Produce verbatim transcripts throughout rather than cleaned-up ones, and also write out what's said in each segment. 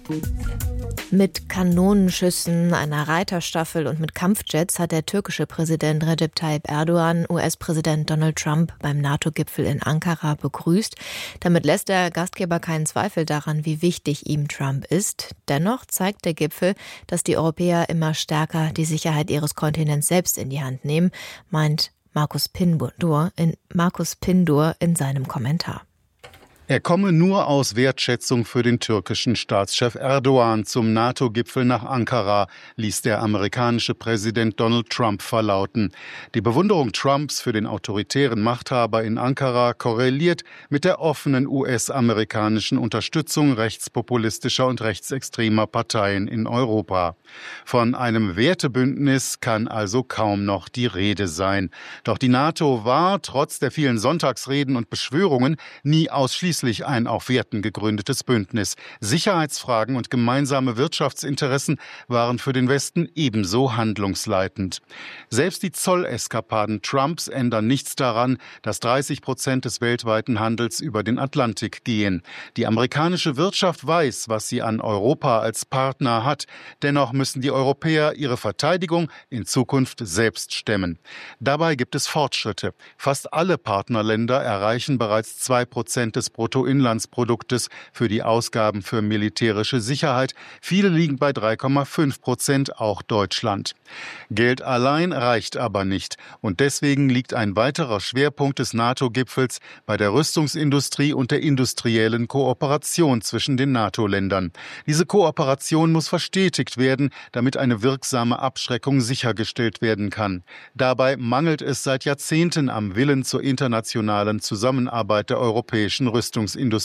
Mit Kanonenschüssen, einer Reiterstaffel und mit Kampfjets hat der türkische Präsident Recep Tayyip Erdogan U S-Präsident Donald Trump beim NATO-Gipfel in Ankara begrüßt. Damit lässt der Gastgeber keinen Zweifel daran, wie wichtig ihm Trump ist. Dennoch zeigt der Gipfel, dass die Europäer immer stärker die Sicherheit ihres Kontinents selbst in die Hand nehmen, meint Markus Pindur in, Markus Pindur in seinem Kommentar. Er komme nur aus Wertschätzung für den türkischen Staatschef Erdogan zum NATO-Gipfel nach Ankara, ließ der amerikanische Präsident Donald Trump verlauten. Die Bewunderung Trumps für den autoritären Machthaber in Ankara korreliert mit der offenen U S-amerikanischen Unterstützung rechtspopulistischer und rechtsextremer Parteien in Europa. Von einem Wertebündnis kann also kaum noch die Rede sein. Doch die NATO war, trotz der vielen Sonntagsreden und Beschwörungen, nie ausschließlich ein auf Werten gegründetes Bündnis. Sicherheitsfragen und gemeinsame Wirtschaftsinteressen waren für den Westen ebenso handlungsleitend. Selbst die Zolleskapaden Trumps ändern nichts daran, dass dreißig Prozent des weltweiten Handels über den Atlantik gehen. Die amerikanische Wirtschaft weiß, was sie an Europa als Partner hat. Dennoch müssen die Europäer ihre Verteidigung in Zukunft selbst stemmen. Dabei gibt es Fortschritte. Fast alle Partnerländer erreichen bereits zwei Prozent des Bruttoinlandsproduktes für die Ausgaben für militärische Sicherheit. Viele liegen bei drei Komma fünf Prozent, auch Deutschland. Geld allein reicht aber nicht. Und deswegen liegt ein weiterer Schwerpunkt des NATO-Gipfels bei der Rüstungsindustrie und der industriellen Kooperation zwischen den NATO-Ländern. Diese Kooperation muss verstetigt werden, damit eine wirksame Abschreckung sichergestellt werden kann. Dabei mangelt es seit Jahrzehnten am Willen zur internationalen Zusammenarbeit der europäischen Rüstungsindustrien.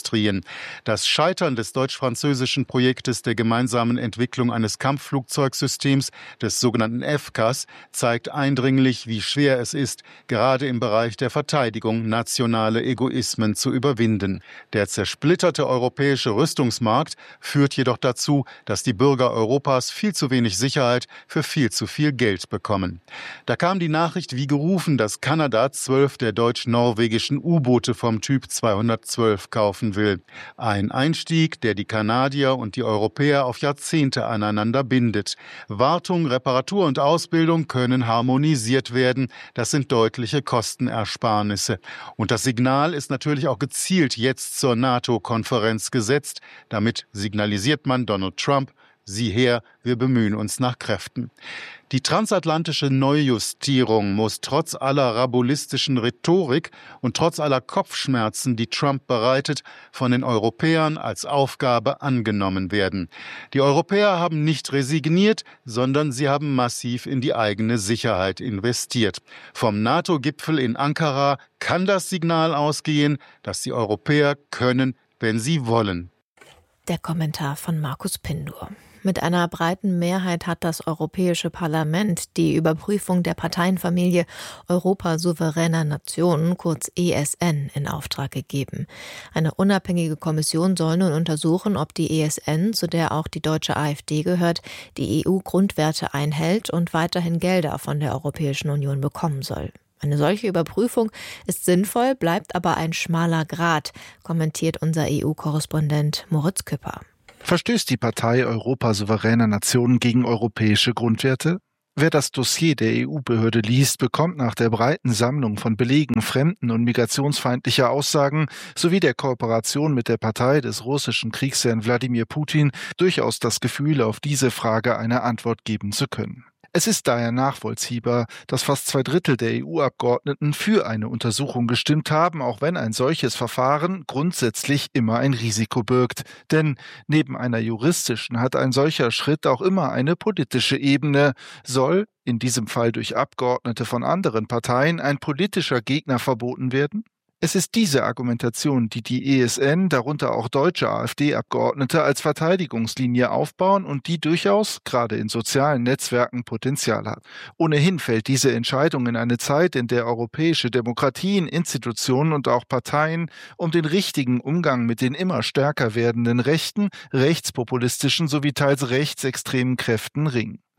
Das Scheitern des deutsch-französischen Projektes der gemeinsamen Entwicklung eines Kampfflugzeugsystems, des sogenannten F C A S, zeigt eindringlich, wie schwer es ist, gerade im Bereich der Verteidigung nationale Egoismen zu überwinden. Der zersplitterte europäische Rüstungsmarkt führt jedoch dazu, dass die Bürger Europas viel zu wenig Sicherheit für viel zu viel Geld bekommen. Da kam die Nachricht wie gerufen, dass Kanada zwölf der deutsch-norwegischen U-Boote vom Typ zweihundertzwölf kaufen will. Ein Einstieg, der die Kanadier und die Europäer auf Jahrzehnte aneinander bindet. Wartung, Reparatur und Ausbildung können harmonisiert werden. Das sind deutliche Kostenersparnisse. Und das Signal ist natürlich auch gezielt jetzt zur NATO-Konferenz gesetzt. Damit signalisiert man Donald Trump: Sieh her, wir bemühen uns nach Kräften. Die transatlantische Neujustierung muss trotz aller rabulistischen Rhetorik und trotz aller Kopfschmerzen, die Trump bereitet, von den Europäern als Aufgabe angenommen werden. Die Europäer haben nicht resigniert, sondern sie haben massiv in die eigene Sicherheit investiert. Vom NATO-Gipfel in Ankara kann das Signal ausgehen, dass die Europäer können, wenn sie wollen. Der Kommentar von Markus Pindur. Mit einer breiten Mehrheit hat das Europäische Parlament die Überprüfung der Parteienfamilie Europa souveräner Nationen, kurz E S N, in Auftrag gegeben. Eine unabhängige Kommission soll nun untersuchen, ob die E S N, zu der auch die deutsche AfD gehört, die E U-Grundwerte einhält und weiterhin Gelder von der Europäischen Union bekommen soll. Eine solche Überprüfung ist sinnvoll, bleibt aber ein schmaler Grat, kommentiert unser E U-Korrespondent Moritz Küpper. Verstößt die Partei Europa souveräner Nationen gegen europäische Grundwerte? Wer das Dossier der E U-Behörde liest, bekommt nach der breiten Sammlung von Belegen fremden- und migrationsfeindlicher Aussagen sowie der Kooperation mit der Partei des russischen Kriegsherrn Wladimir Putin durchaus das Gefühl, auf diese Frage eine Antwort geben zu können. Es ist daher nachvollziehbar, dass fast zwei Drittel der E U-Abgeordneten für eine Untersuchung gestimmt haben, auch wenn ein solches Verfahren grundsätzlich immer ein Risiko birgt. Denn neben einer juristischen hat ein solcher Schritt auch immer eine politische Ebene. Soll, in diesem Fall durch Abgeordnete von anderen Parteien, ein politischer Gegner verboten werden? Es ist diese Argumentation, die die E S N, darunter auch deutsche AfD-Abgeordnete, als Verteidigungslinie aufbauen und die durchaus, gerade in sozialen Netzwerken, Potenzial hat. Ohnehin fällt diese Entscheidung in eine Zeit, in der europäische Demokratien, Institutionen und auch Parteien um den richtigen Umgang mit den immer stärker werdenden rechten, rechtspopulistischen sowie teils rechtsextremen Kräften ringen.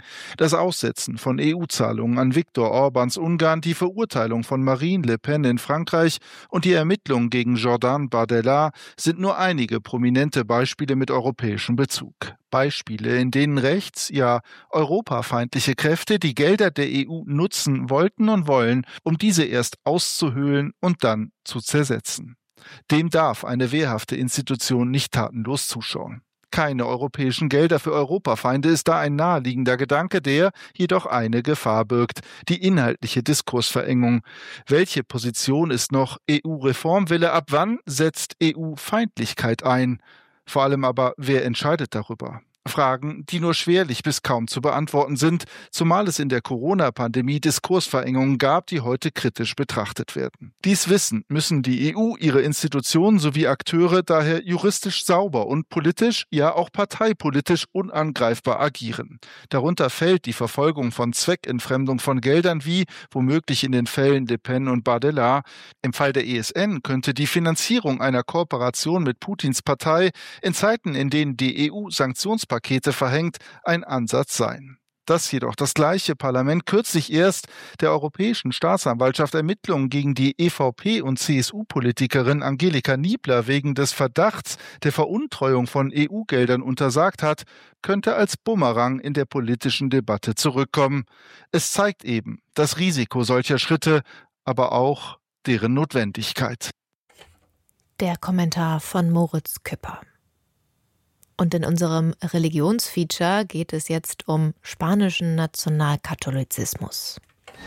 Das Aussetzen von E U-Zahlungen an Viktor Orbáns Ungarn, die Verurteilung von Marine Le Pen in Frankreich und die Ermittlungen gegen Jordan Bardella sind nur einige prominente Beispiele mit europäischem Bezug. Beispiele, in denen rechts, ja europafeindliche Kräfte die Gelder der E U nutzen wollten und wollen, um diese erst auszuhöhlen und dann zu zersetzen. Dem darf eine wehrhafte Institution nicht tatenlos zuschauen. Keine europäischen Gelder für Europafeinde ist da ein naheliegender Gedanke, der jedoch eine Gefahr birgt: die inhaltliche Diskursverengung. Welche Position ist noch E U-Reformwille? Ab wann setzt E U-Feindlichkeit ein? Vor allem aber, wer entscheidet darüber? Fragen, die nur schwerlich bis kaum zu beantworten sind, zumal es in der Corona-Pandemie Diskursverengungen gab, die heute kritisch betrachtet werden. Dies wissend müssen die E U, ihre Institutionen sowie Akteure daher juristisch sauber und politisch, ja auch parteipolitisch unangreifbar agieren. Darunter fällt die Verfolgung von Zweckentfremdung von Geldern wie, womöglich in den Fällen Le Pen und Bardella. Im Fall der E S N könnte die Finanzierung einer Kooperation mit Putins Partei in Zeiten, in denen die E U Sanktionspakete Pakete verhängt, ein Ansatz sein. Dass jedoch das gleiche Parlament kürzlich erst der Europäischen Staatsanwaltschaft Ermittlungen gegen die E V P- und C S U-Politikerin Angelika Niebler wegen des Verdachts der Veruntreuung von E U-Geldern untersagt hat, könnte als Bumerang in der politischen Debatte zurückkommen. Es zeigt eben das Risiko solcher Schritte, aber auch deren Notwendigkeit. Der Kommentar von Moritz Küpper. Und in unserem Religionsfeature geht es jetzt um spanischen Nationalkatholizismus.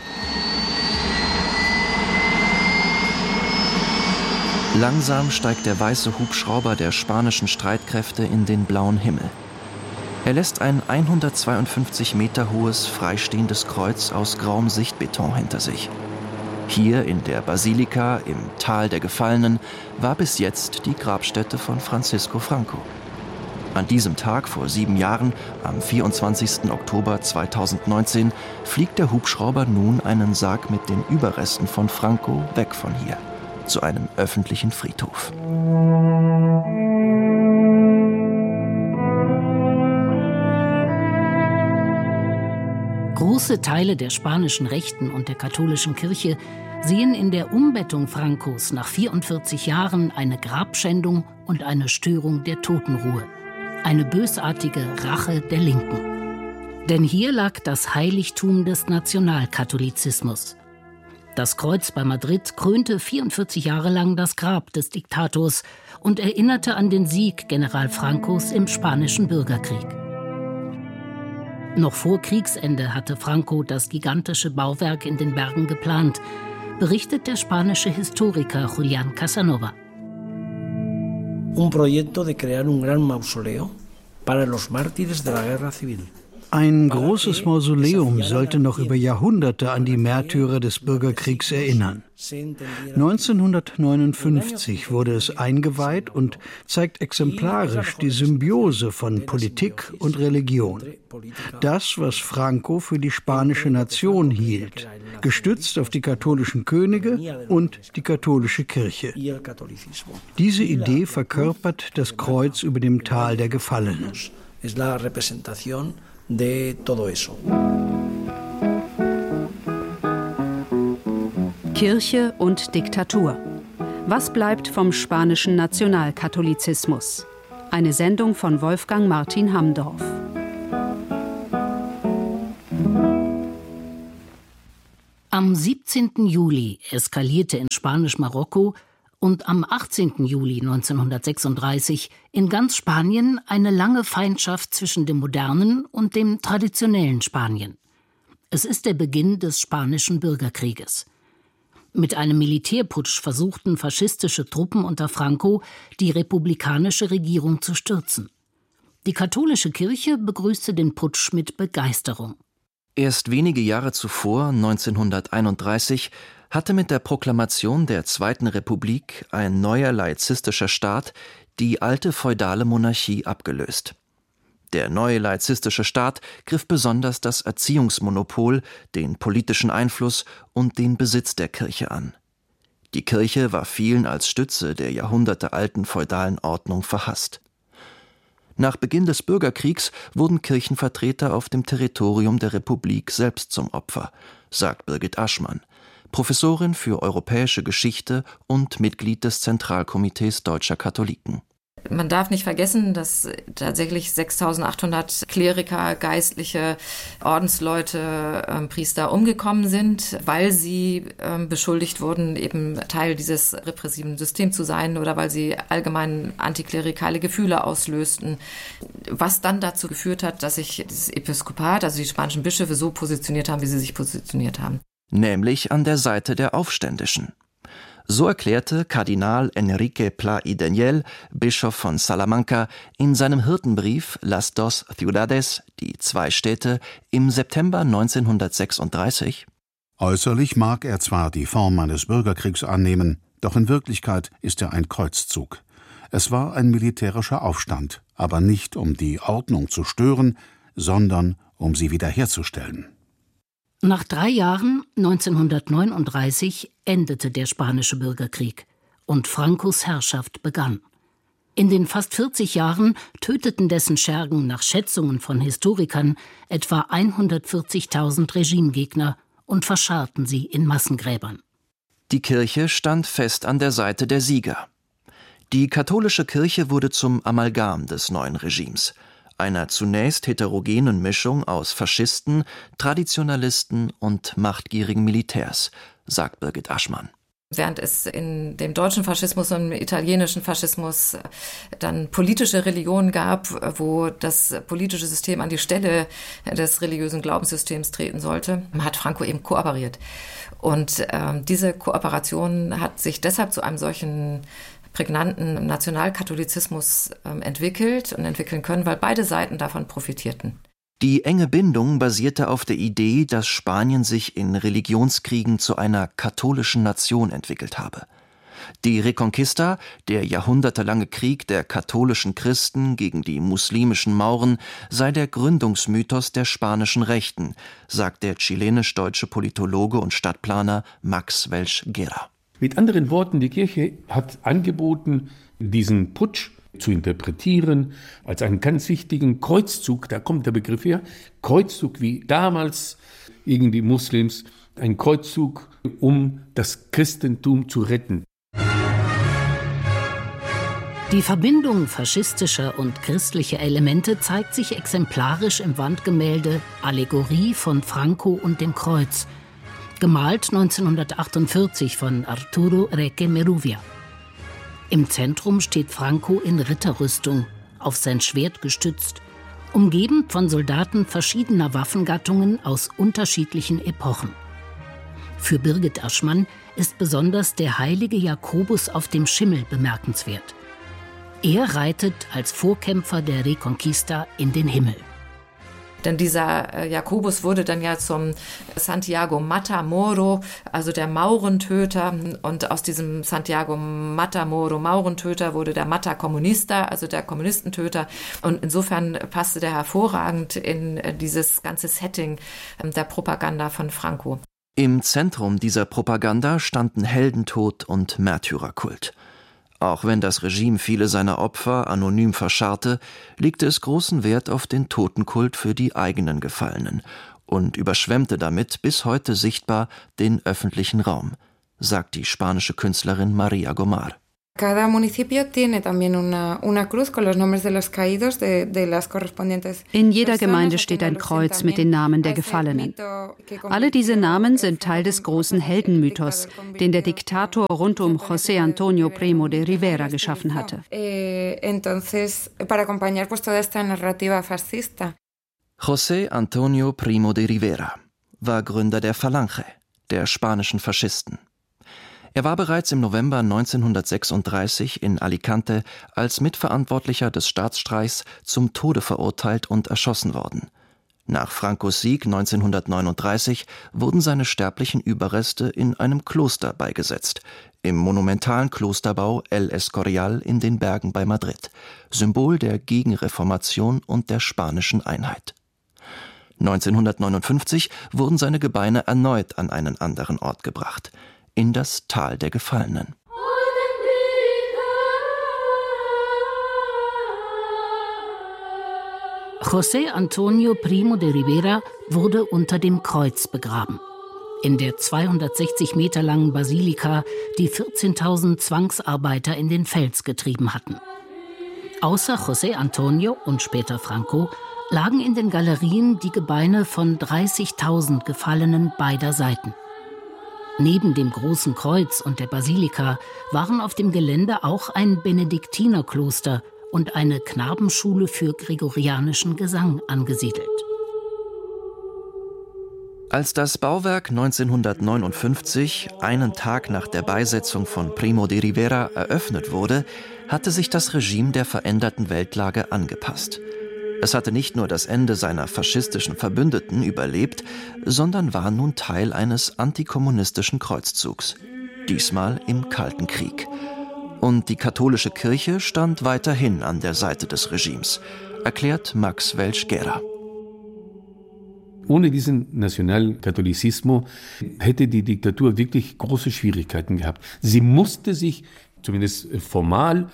Langsam steigt der weiße Hubschrauber der spanischen Streitkräfte in den blauen Himmel. Er lässt ein hundertzweiundfünfzig Meter hohes, freistehendes Kreuz aus grauem Sichtbeton hinter sich. Hier in der Basilika, im Tal der Gefallenen, war bis jetzt die Grabstätte von Francisco Franco. An diesem Tag vor sieben Jahren, am vierundzwanzigsten Oktober zweitausendneunzehn, fliegt der Hubschrauber nun einen Sarg mit den Überresten von Franco weg von hier, zu einem öffentlichen Friedhof. Große Teile der spanischen Rechten und der katholischen Kirche sehen in der Umbettung Francos nach vierundvierzig Jahren eine Grabschändung und eine Störung der Totenruhe. Eine bösartige Rache der Linken. Denn hier lag das Heiligtum des Nationalkatholizismus. Das Kreuz bei Madrid krönte vierundvierzig Jahre lang das Grab des Diktators und erinnerte an den Sieg General Francos im Spanischen Bürgerkrieg. Noch vor Kriegsende hatte Franco das gigantische Bauwerk in den Bergen geplant, berichtet der spanische Historiker Julián Casanova. Un proyecto de crear un gran mausoleo para los mártires de la guerra civil. Ein großes Mausoleum sollte noch über Jahrhunderte an die Märtyrer des Bürgerkriegs erinnern. neunzehnhundertneunundfünfzig wurde es eingeweiht und zeigt exemplarisch die Symbiose von Politik und Religion. Das, was Franco für die spanische Nation hielt, gestützt auf die katholischen Könige und die katholische Kirche. Diese Idee verkörpert das Kreuz über dem Tal der Gefallenen. De todo eso. Kirche und Diktatur. Was bleibt vom spanischen Nationalkatholizismus? Eine Sendung von Wolfgang Martin Hamdorf. Am siebzehnten Juli eskalierte in Spanisch-Marokko und am achtzehnten Juli neunzehnhundertsechsunddreißig in ganz Spanien eine lange Feindschaft zwischen dem modernen und dem traditionellen Spanien. Es ist der Beginn des Spanischen Bürgerkrieges. Mit einem Militärputsch versuchten faschistische Truppen unter Franco, die republikanische Regierung zu stürzen. Die katholische Kirche begrüßte den Putsch mit Begeisterung. Erst wenige Jahre zuvor, neunzehnhunderteinunddreißig, hatte mit der Proklamation der Zweiten Republik ein neuer laizistischer Staat die alte feudale Monarchie abgelöst. Der neue laizistische Staat griff besonders das Erziehungsmonopol, den politischen Einfluss und den Besitz der Kirche an. Die Kirche war vielen als Stütze der jahrhundertealten feudalen Ordnung verhasst. Nach Beginn des Bürgerkriegs wurden Kirchenvertreter auf dem Territorium der Republik selbst zum Opfer, sagt Birgit Aschmann, Professorin für europäische Geschichte und Mitglied des Zentralkomitees Deutscher Katholiken. Man darf nicht vergessen, dass tatsächlich sechstausendachthundert Kleriker, Geistliche, Ordensleute, äh, Priester umgekommen sind, weil sie äh, beschuldigt wurden, eben Teil dieses repressiven Systems zu sein oder weil sie allgemein antiklerikale Gefühle auslösten. Was dann dazu geführt hat, dass sich das Episkopat, also die spanischen Bischöfe, so positioniert haben, wie sie sich positioniert haben. Nämlich an der Seite der Aufständischen. So erklärte Kardinal Enrique Pla y Daniel, Bischof von Salamanca, in seinem Hirtenbrief Las dos ciudades, die zwei Städte, im September neunzehnhundertsechsunddreißig: Äußerlich mag er zwar die Form eines Bürgerkriegs annehmen, doch in Wirklichkeit ist er ein Kreuzzug. Es war ein militärischer Aufstand, aber nicht um die Ordnung zu stören, sondern um sie wiederherzustellen. Nach drei Jahren, neunzehnhundertneununddreißig, endete der Spanische Bürgerkrieg und Francos Herrschaft begann. In den fast vierzig Jahren töteten dessen Schergen nach Schätzungen von Historikern etwa hundertvierzigtausend Regimegegner und verscharrten sie in Massengräbern. Die Kirche stand fest an der Seite der Sieger. Die katholische Kirche wurde zum Amalgam des neuen Regimes, einer zunächst heterogenen Mischung aus Faschisten, Traditionalisten und machtgierigen Militärs, sagt Birgit Aschmann. Während es in dem deutschen Faschismus und im italienischen Faschismus dann politische Religionen gab, wo das politische System an die Stelle des religiösen Glaubenssystems treten sollte, hat Franco eben kooperiert. Und äh, diese Kooperation hat sich deshalb zu einem solchen prägnanten Nationalkatholizismus äh, entwickelt und entwickeln können, weil beide Seiten davon profitierten. Die enge Bindung basierte auf der Idee, dass Spanien sich in Religionskriegen zu einer katholischen Nation entwickelt habe. Die Reconquista, der jahrhundertelange Krieg der katholischen Christen gegen die muslimischen Mauren, sei der Gründungsmythos der spanischen Rechten, sagt der chilenisch-deutsche Politologe und Stadtplaner Max Welch-Guerra. Mit anderen Worten, die Kirche hat angeboten, diesen Putsch zu interpretieren als einen ganz wichtigen Kreuzzug, da kommt der Begriff her, Kreuzzug wie damals gegen die Muslims, ein Kreuzzug, um das Christentum zu retten. Die Verbindung faschistischer und christlicher Elemente zeigt sich exemplarisch im Wandgemälde Allegorie von Franco und dem Kreuz, gemalt neunzehnhundertachtundvierzig von Arturo Reque Meruvia. Im Zentrum steht Franco in Ritterrüstung, auf sein Schwert gestützt, umgeben von Soldaten verschiedener Waffengattungen aus unterschiedlichen Epochen. Für Birgit Aschmann ist besonders der heilige Jakobus auf dem Schimmel bemerkenswert. Er reitet als Vorkämpfer der Reconquista in den Himmel. Denn dieser Jakobus wurde dann ja zum Santiago Matamoro, also der Maurentöter. Und aus diesem Santiago Matamoro, Maurentöter, wurde der Mata Comunista, also der Kommunistentöter. Und insofern passte der hervorragend in dieses ganze Setting der Propaganda von Franco. Im Zentrum dieser Propaganda standen Heldentod und Märtyrerkult. Auch wenn das Regime viele seiner Opfer anonym verscharrte, legte es großen Wert auf den Totenkult für die eigenen Gefallenen und überschwemmte damit bis heute sichtbar den öffentlichen Raum, sagt die spanische Künstlerin María Gomar. Cada municipio tiene también una, una cruz con los nombres de los caídos de, de las correspondientes. In jeder Gemeinde steht ein Kreuz mit den Namen der Gefallenen. Alle diese Namen sind Teil des großen Heldenmythos, den der Diktator rund um José Antonio Primo de Rivera geschaffen hatte. Entonces, para acompañar pues toda esta narrativa fascista. José Antonio Primo de Rivera war Gründer der Falange, der spanischen Faschisten. Er war bereits im November neunzehnhundertsechsunddreißig in Alicante als Mitverantwortlicher des Staatsstreichs zum Tode verurteilt und erschossen worden. Nach Francos Sieg neunzehnhundertneununddreißig wurden seine sterblichen Überreste in einem Kloster beigesetzt, im monumentalen Klosterbau El Escorial in den Bergen bei Madrid, Symbol der Gegenreformation und der spanischen Einheit. neunzehnhundertneunundfünfzig wurden seine Gebeine erneut an einen anderen Ort gebracht, in das Tal der Gefallenen. José Antonio Primo de Rivera wurde unter dem Kreuz begraben. In der zweihundertsechzig Meter langen Basilika, die vierzehntausend Zwangsarbeiter in den Fels getrieben hatten. Außer José Antonio und später Franco lagen in den Galerien die Gebeine von dreißigtausend Gefallenen beider Seiten. Neben dem Großen Kreuz und der Basilika waren auf dem Gelände auch ein Benediktinerkloster und eine Knabenschule für gregorianischen Gesang angesiedelt. Als das Bauwerk neunzehnhundertneunundfünfzig, einen Tag nach der Beisetzung von Primo de Rivera, eröffnet wurde, hatte sich das Regime der veränderten Weltlage angepasst. Es hatte nicht nur das Ende seiner faschistischen Verbündeten überlebt, sondern war nun Teil eines antikommunistischen Kreuzzugs. Diesmal im Kalten Krieg. Und die katholische Kirche stand weiterhin an der Seite des Regimes, erklärt Max Welch-Guerra. Ohne diesen Nationalkatholizismus hätte die Diktatur wirklich große Schwierigkeiten gehabt. Sie musste sich, zumindest formal,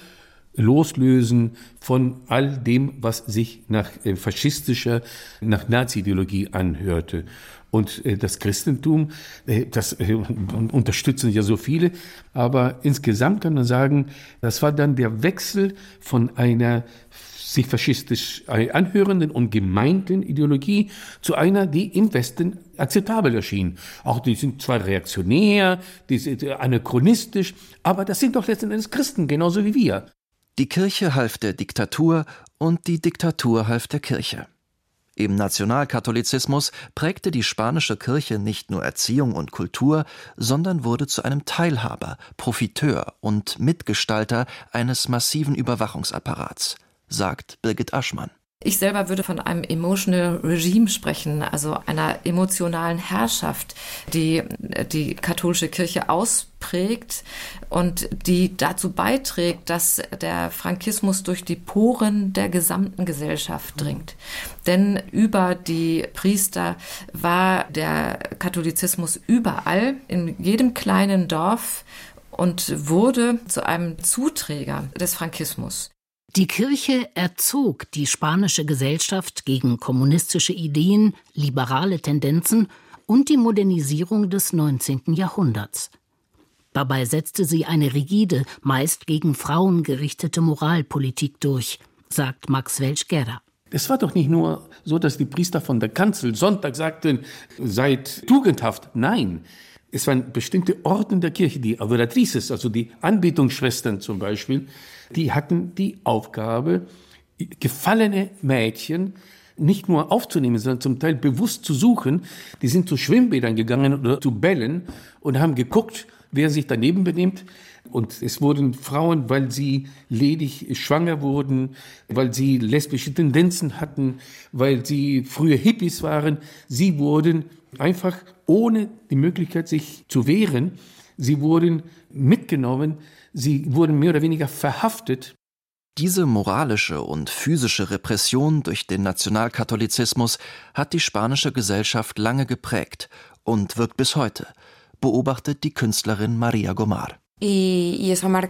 loslösen von all dem, was sich nach äh, faschistischer, nach Nazi-Ideologie anhörte. Und äh, das Christentum, äh, das äh, unterstützen ja so viele, aber insgesamt kann man sagen, das war dann der Wechsel von einer sich faschistisch anhörenden und gemeinten Ideologie zu einer, die im Westen akzeptabel erschien. Auch die sind zwar reaktionär, die sind anachronistisch, aber das sind doch letzten Endes Christen, genauso wie wir. Die Kirche half der Diktatur und die Diktatur half der Kirche. Im Nationalkatholizismus prägte die spanische Kirche nicht nur Erziehung und Kultur, sondern wurde zu einem Teilhaber, Profiteur und Mitgestalter eines massiven Überwachungsapparats, sagt Birgit Aschmann. Ich selber würde von einem emotional regime sprechen, also einer emotionalen Herrschaft, die die katholische Kirche ausprägt und die dazu beiträgt, dass der Frankismus durch die Poren der gesamten Gesellschaft dringt. Denn über die Priester war der Katholizismus überall, in jedem kleinen Dorf und wurde zu einem Zuträger des Frankismus. Die Kirche erzog die spanische Gesellschaft gegen kommunistische Ideen, liberale Tendenzen und die Modernisierung des neunzehnten Jahrhunderts. Dabei setzte sie eine rigide, meist gegen Frauen gerichtete Moralpolitik durch, sagt Max Welch-Guerra. Es war doch nicht nur so, dass die Priester von der Kanzel Sonntag sagten, seid tugendhaft. Nein, es waren bestimmte Orden der Kirche, die Adoratrices, also die Anbetungsschwestern zum Beispiel, die hatten die Aufgabe, gefallene Mädchen nicht nur aufzunehmen, sondern zum Teil bewusst zu suchen. Die sind zu Schwimmbädern gegangen oder zu Bällen und haben geguckt, wer sich daneben benimmt. Und es wurden Frauen, weil sie ledig schwanger wurden, weil sie lesbische Tendenzen hatten, weil sie früher Hippies waren, sie wurden einfach ohne die Möglichkeit, sich zu wehren, sie wurden mitgenommen, sie wurden mehr oder weniger verhaftet. Diese moralische und physische Repression durch den Nationalkatholizismus hat die spanische Gesellschaft lange geprägt und wirkt bis heute, beobachtet die Künstlerin Maria Gomar. Sie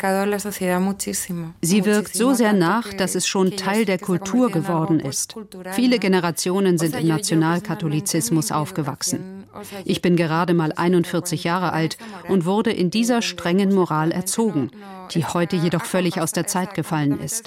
wirkt so sehr nach, dass es schon Teil der Kultur geworden ist. Viele Generationen sind im Nationalkatholizismus aufgewachsen. Ich bin gerade mal einundvierzig Jahre alt und wurde in dieser strengen Moral erzogen, die heute jedoch völlig aus der Zeit gefallen ist.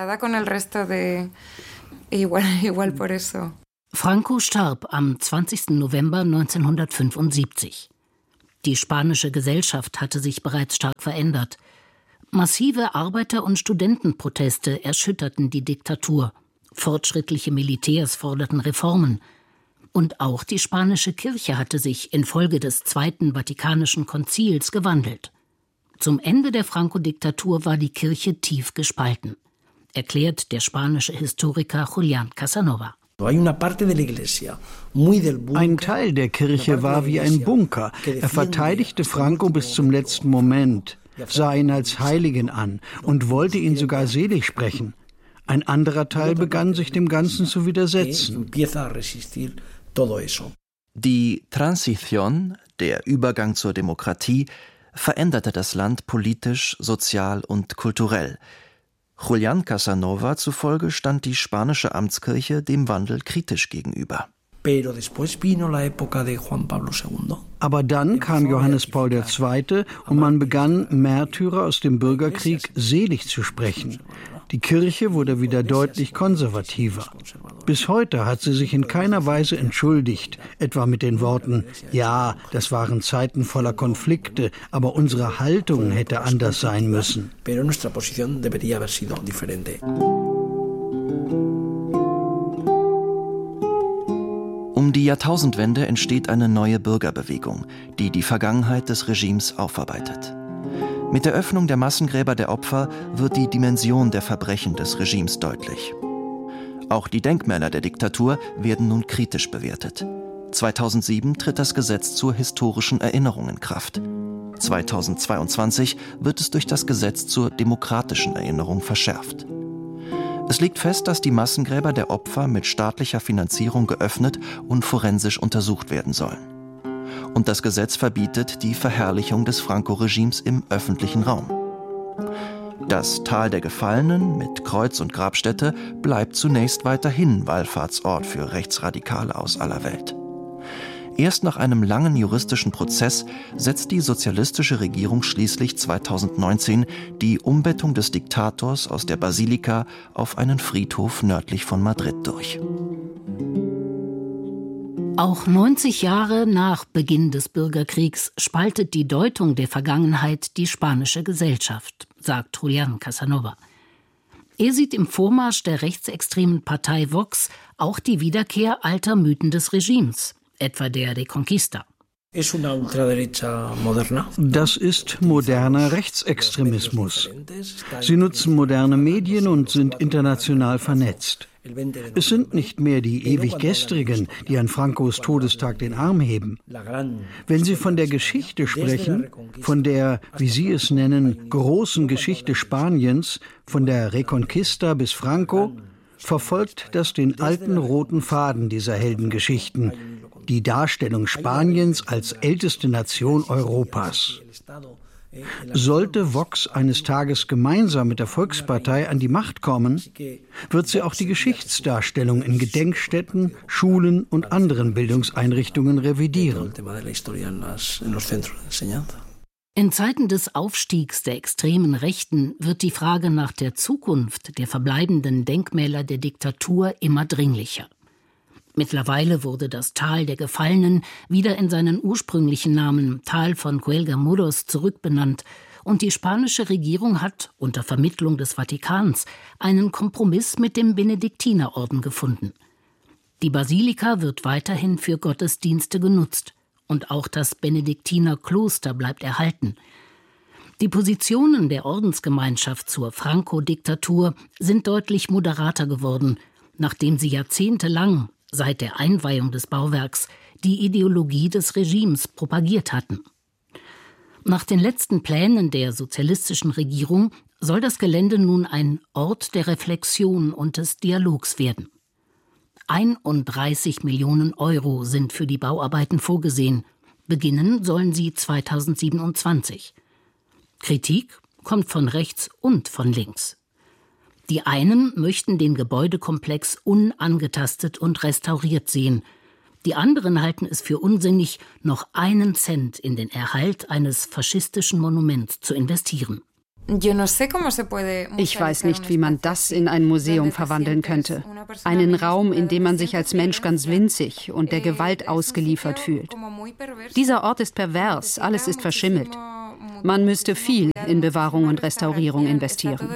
Franco starb am zwanzigsten November neunzehnhundertfünfundsiebzig. Die spanische Gesellschaft hatte sich bereits stark verändert. Massive Arbeiter- und Studentenproteste erschütterten die Diktatur. Fortschrittliche Militärs forderten Reformen. Und auch die spanische Kirche hatte sich infolge des Zweiten Vatikanischen Konzils gewandelt. Zum Ende der Franco-Diktatur war die Kirche tief gespalten, erklärt der spanische Historiker Julián Casanova. Ein Teil der Kirche war wie ein Bunker. Er verteidigte Franco bis zum letzten Moment, sah ihn als Heiligen an und wollte ihn sogar selig sprechen. Ein anderer Teil begann sich dem Ganzen zu widersetzen. Die Transición, der Übergang zur Demokratie, veränderte das Land politisch, sozial und kulturell. Julián Casanova zufolge stand die spanische Amtskirche dem Wandel kritisch gegenüber. Aber dann kam Johannes Paul der Zweite und man begann, Märtyrer aus dem Bürgerkrieg selig zu sprechen. Die Kirche wurde wieder deutlich konservativer. Bis heute hat sie sich in keiner Weise entschuldigt, etwa mit den Worten, ja, das waren Zeiten voller Konflikte, aber unsere Haltung hätte anders sein müssen. Um die Jahrtausendwende entsteht eine neue Bürgerbewegung, die die Vergangenheit des Regimes aufarbeitet. Mit der Öffnung der Massengräber der Opfer wird die Dimension der Verbrechen des Regimes deutlich. Auch die Denkmäler der Diktatur werden nun kritisch bewertet. zweitausendsieben tritt das Gesetz zur historischen Erinnerung in Kraft. zweitausendzweiundzwanzig wird es durch das Gesetz zur demokratischen Erinnerung verschärft. Es liegt fest, dass die Massengräber der Opfer mit staatlicher Finanzierung geöffnet und forensisch untersucht werden sollen. Und das Gesetz verbietet die Verherrlichung des Franco-Regimes im öffentlichen Raum. Das Tal der Gefallenen mit Kreuz und Grabstätte bleibt zunächst weiterhin Wallfahrtsort für Rechtsradikale aus aller Welt. Erst nach einem langen juristischen Prozess setzt die sozialistische Regierung schließlich zweitausendneunzehn die Umbettung des Diktators aus der Basilika auf einen Friedhof nördlich von Madrid durch. Auch neunzig Jahre nach Beginn des Bürgerkriegs spaltet die Deutung der Vergangenheit die spanische Gesellschaft, sagt Julián Casanova. Er sieht im Vormarsch der rechtsextremen Partei Vox auch die Wiederkehr alter Mythen des Regimes, etwa der Reconquista. Das ist moderner Rechtsextremismus. Sie nutzen moderne Medien und sind international vernetzt. Es sind nicht mehr die ewig Gestrigen, die an Francos Todestag den Arm heben. Wenn Sie von der Geschichte sprechen, von der, wie Sie es nennen, großen Geschichte Spaniens, von der Reconquista bis Franco, verfolgt das den alten roten Faden dieser Heldengeschichten, die Darstellung Spaniens als älteste Nation Europas. Sollte Vox eines Tages gemeinsam mit der Volkspartei an die Macht kommen, wird sie auch die Geschichtsdarstellung in Gedenkstätten, Schulen und anderen Bildungseinrichtungen revidieren. In Zeiten des Aufstiegs der extremen Rechten wird die Frage nach der Zukunft der verbleibenden Denkmäler der Diktatur immer dringlicher. Mittlerweile wurde das Tal der Gefallenen wieder in seinen ursprünglichen Namen Tal von Cuelgamuros zurückbenannt und die spanische Regierung hat, unter Vermittlung des Vatikans, einen Kompromiss mit dem Benediktinerorden gefunden. Die Basilika wird weiterhin für Gottesdienste genutzt und auch das Benediktinerkloster bleibt erhalten. Die Positionen der Ordensgemeinschaft zur Franco-Diktatur sind deutlich moderater geworden, nachdem sie jahrzehntelang seit der Einweihung des Bauwerks die Ideologie des Regimes propagiert hatten. Nach den letzten Plänen der sozialistischen Regierung soll das Gelände nun ein Ort der Reflexion und des Dialogs werden. einunddreißig Millionen Euro sind für die Bauarbeiten vorgesehen. Beginnen sollen sie zweitausendsiebenundzwanzig. Kritik kommt von rechts und von links. Die einen möchten den Gebäudekomplex unangetastet und restauriert sehen. Die anderen halten es für unsinnig, noch einen Cent in den Erhalt eines faschistischen Monuments zu investieren. Ich weiß nicht, wie man das in ein Museum verwandeln könnte. Einen Raum, in dem man sich als Mensch ganz winzig und der Gewalt ausgeliefert fühlt. Dieser Ort ist pervers, alles ist verschimmelt. Man müsste viel in Bewahrung und Restaurierung investieren.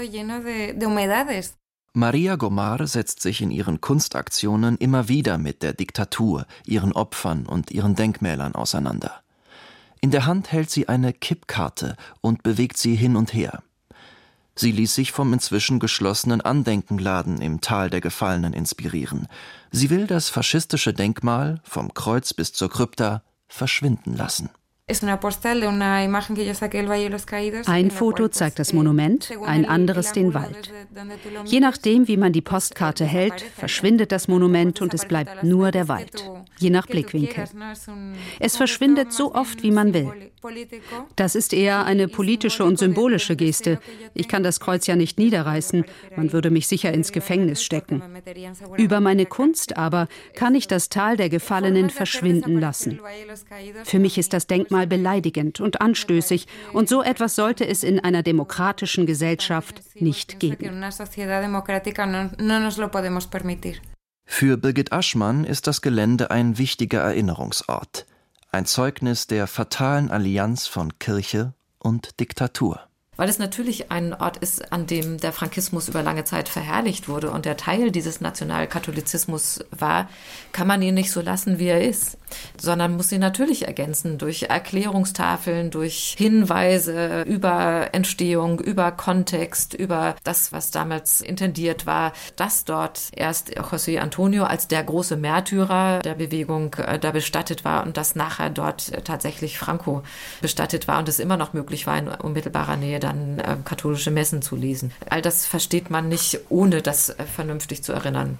Maria Gomar setzt sich in ihren Kunstaktionen immer wieder mit der Diktatur, ihren Opfern und ihren Denkmälern auseinander. In der Hand hält sie eine Kippkarte und bewegt sie hin und her. Sie ließ sich vom inzwischen geschlossenen Andenkenladen im Tal der Gefallenen inspirieren. Sie will das faschistische Denkmal, vom Kreuz bis zur Krypta, verschwinden lassen. Ein Foto zeigt das Monument, ein anderes den Wald. Je nachdem, wie man die Postkarte hält, verschwindet das Monument und es bleibt nur der Wald. Je nach Blickwinkel. Es verschwindet so oft, wie man will. Das ist eher eine politische und symbolische Geste. Ich kann das Kreuz ja nicht niederreißen. Man würde mich sicher ins Gefängnis stecken. Über meine Kunst aber kann ich das Tal der Gefallenen verschwinden lassen. Für mich ist das Denkmal beleidigend und anstößig und so etwas sollte es in einer demokratischen Gesellschaft nicht geben. Für Birgit Aschmann ist das Gelände ein wichtiger Erinnerungsort, ein Zeugnis der fatalen Allianz von Kirche und Diktatur. Weil es natürlich ein Ort ist, an dem der Frankismus über lange Zeit verherrlicht wurde und der Teil dieses Nationalkatholizismus war, kann man ihn nicht so lassen, wie er ist, sondern muss ihn natürlich ergänzen durch Erklärungstafeln, durch Hinweise über Entstehung, über Kontext, über das, was damals intendiert war, dass dort erst José Antonio als der große Märtyrer der Bewegung da bestattet war und dass nachher dort tatsächlich Franco bestattet war und es immer noch möglich war, in unmittelbarer Nähe dann äh, katholische Messen zu lesen. All das versteht man nicht, ohne das äh, vernünftig zu erinnern.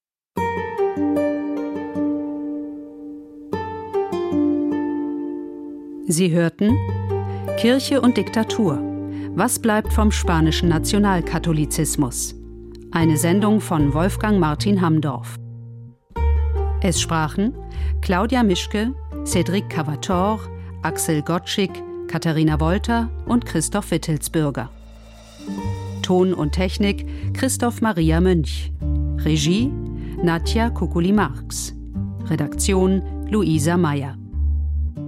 Sie hörten Kirche und Diktatur. Was bleibt vom spanischen Nationalkatholizismus? Eine Sendung von Wolfgang Martin Hamdorf. Es sprachen Claudia Mischke, Cédric Cavator, Axel Gottschick, Katharina Wolter und Christoph Wittelsbürger. Ton und Technik Christoph Maria Mönch. Regie Nadja Kukuli-Marx. Redaktion Luisa Meyer.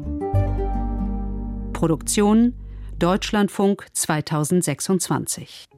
Produktion Deutschlandfunk zweitausendsechsundzwanzig.